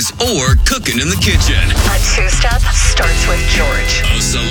or cooking in the kitchen. A two-step starts with George. A